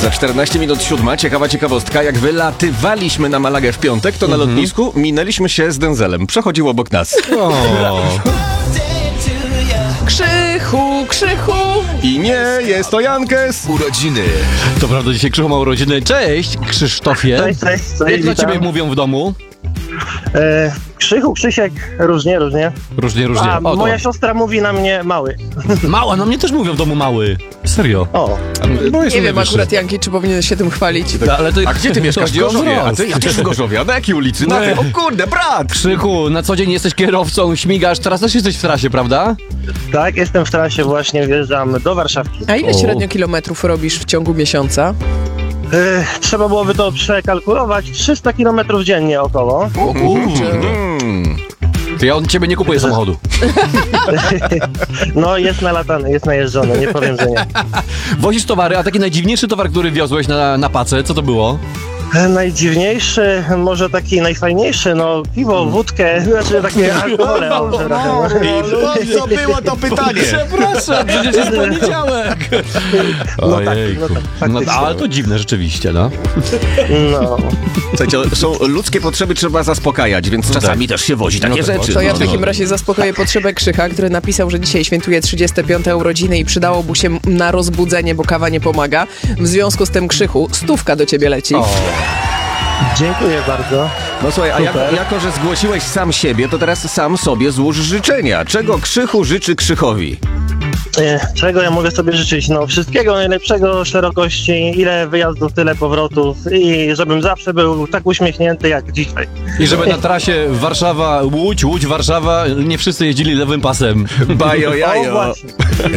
Za 14 minut 7. Ciekawa ciekawostka. Jak wylatywaliśmy na Malagę w piątek, to na lotnisku minęliśmy się z Denzelem. Przechodził obok nas. Krzychu! I nie, jest to Jankes. Urodziny. To prawda, dzisiaj Krzychu ma urodziny. Cześć, Krzysztofie. Cześć, Jak dla witam. ciebie mówią w domu? Krzychu, Krzysiek, różnie. Różnie. A O, to. moja siostra mówi na mnie mały. Mała, no mnie też mówią w domu mały. Serio. O, Bo jest Nie wiem najwyższy. akurat, Janki, czy powinien się tym chwalić. Ale to, A gdzie ty mieszkasz? W chodzi o Gorzowie. A wzrost. ty, ja też w Gorzowie. A na jakiej ulicy? Na tej. O kurde, brat! Krzychu, na co dzień jesteś kierowcą, śmigasz, teraz też jesteś w trasie, prawda? tak, jestem w trasie, właśnie wjeżdżam do Warszawki. A ile O. średnio kilometrów robisz w ciągu miesiąca? Trzeba byłoby to przekalkulować, 300 km dziennie około. To ja od ciebie nie kupuję samochodu. No, jest nalatany, jest najeżdżony, nie powiem, że nie. Wozisz towary, a taki najdziwniejszy towar, który wiozłeś na pacę, co to było? Najdziwniejszy, może taki najfajniejszy, no piwo, wódkę, znaczy takie alkohole. może razem. I po co było to pytanie? Przepraszam, przecież jest poniedziałek. No tak, faktycznie. Ale to dziwne rzeczywiście, no. No. Słuchajcie, są ludzkie potrzeby, trzeba zaspokajać, więc czasami też się wozi takie rzeczy. To ja w takim razie zaspokoję potrzebę Krzycha, który napisał, że dzisiaj świętuje 35. urodziny i przydałoby się na rozbudzenie, bo kawa nie pomaga. W związku z tym, Krzychu, 100 do ciebie leci. Dziękuję bardzo. No słuchaj, a jako, że zgłosiłeś sam siebie, to teraz sam sobie złóż życzenia. Czego Krzychu życzy Krzychowi? Czego ja mogę sobie życzyć? No wszystkiego najlepszego, szerokości, ile wyjazdów, tyle powrotów i żebym zawsze był tak uśmiechnięty jak dzisiaj. I żeby na trasie Warszawa-Łódź, Łódź-Warszawa nie wszyscy jeździli lewym pasem. Bajo O jajo. właśnie.